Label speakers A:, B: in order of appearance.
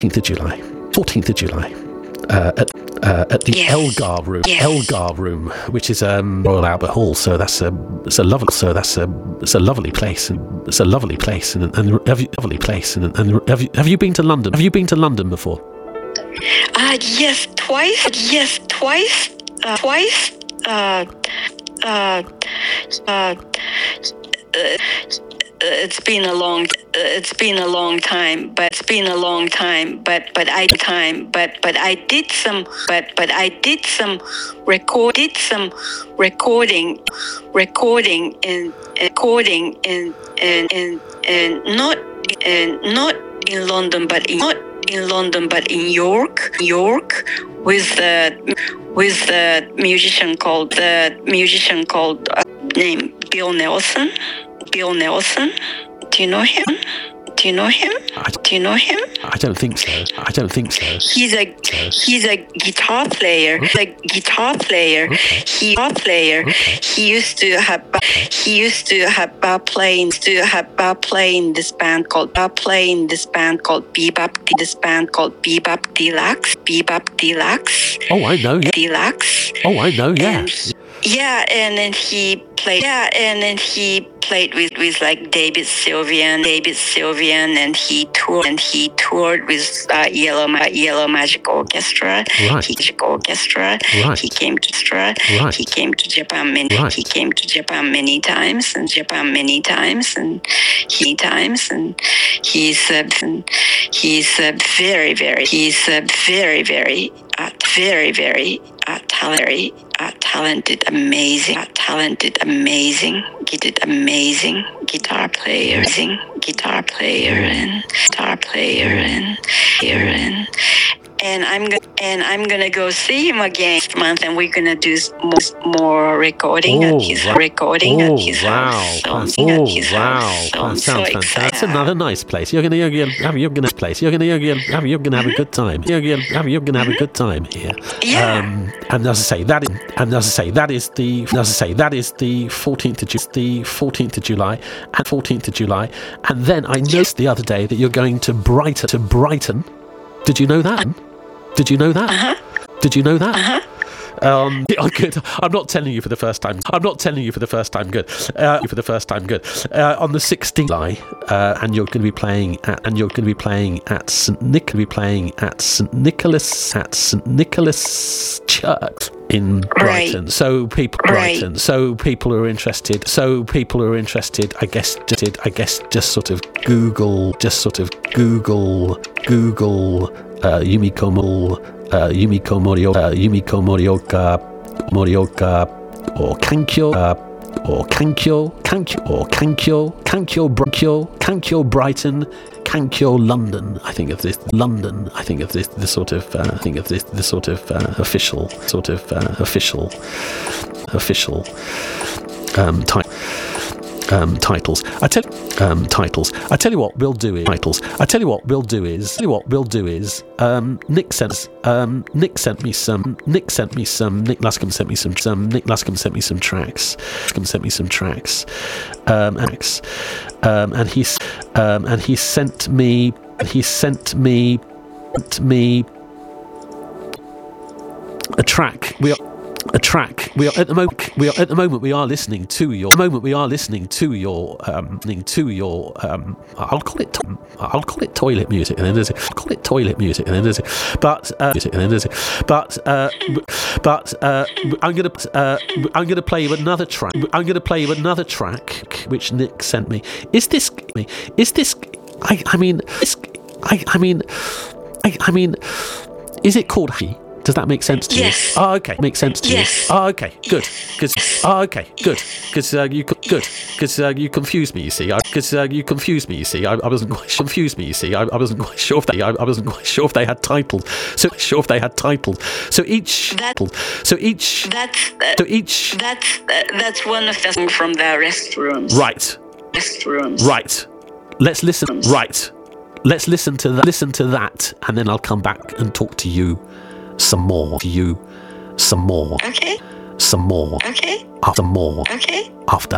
A: 14th of July. 14th of July. At the Elgar Room, Elgar Room, which is Royal Albert Hall. So it's a lovely place, and it's a lovely place, and have you been to London? Have you been to London before?
B: Yes, twice. It's been a long time, but I did some recording not in London, but in York with the musician called name Bill Nelson. Do you know him? I
A: don't think so.
B: He's a guitar player.
A: Okay.
B: He used to have playing this band called Bebop Deluxe.
A: Oh, I know. Yeah.
B: Deluxe.
A: Oh, I know. Yeah.
B: And then he played with like David Sylvian, and he toured with Yellow Magic Orchestra.
A: Right.
B: He came to Japan many times, and he's a very talented, amazing guitar player, and I'm gonna go see him again next month, and we're gonna do more recording at his house.
A: That sounds fantastic. That's another nice place. You're gonna have a good time. You're gonna have a good time here.
B: Yeah.
A: And as I say, that is the 14th of July, and then I noticed the other day that you're going to Brighton. Did you know that?
B: Uh-huh.
A: Did you know that?
B: Uh-huh.
A: Good. I'm not telling you for the first time. Good. On the 16th of July, and you're going to be playing at St. Nicholas Church in Brighton.
B: Right.
A: So people are interested. I guess just sort of Google Yumiko Morioka or Kankyo Brighton, Kankyo London. I think of this sort of official titles. I tell you what we'll do is Nick Lascombe sent me some tracks. And he sent me a track. We are at the moment we are listening to your I'll call it toilet music, and then there's I'm gonna play you another track which Nick sent me. Is it called He? Does that make sense to you?
B: Yes.
A: Oh, okay. Makes sense to you. Oh, okay. Good. Oh, okay. Good. Because you confused me. You see. I wasn't quite confused me. You see. I wasn't quite sure if they had titles. So each.
B: That's one of the from the restrooms.
A: Right. Let's listen. Right. Let's listen to that, and then I'll come back and talk to you some more.
B: Okay.
A: Some more.
B: Okay.
A: After more.
B: Okay.
A: After